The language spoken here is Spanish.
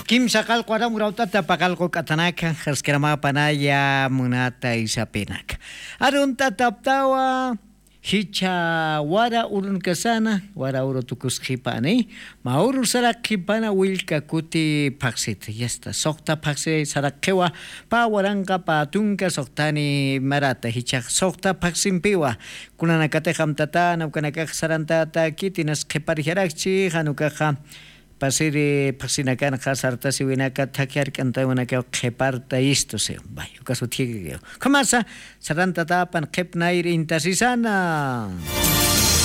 Kim sakal kwara murauta tapakal ko katanaka khaskrama panaya munata isapenak. Arunta taptawa hicha wara urun kasana wara uro tukus khipani mauru sarak khipana wilka kuti paksit yasta sokta pakse sarak kewa pa waranga pa tunka soktani marata hicha sokta paksim piwa kunana kate khamtata na kunaka saranta ta kitinas khipar hirakchi hanuka kha pasiri paksinakan khasarta siwinaka thakyar kanta wanaka kheparta isto se bayo kaso thige kamasa saranta ta pan khepnair intasisana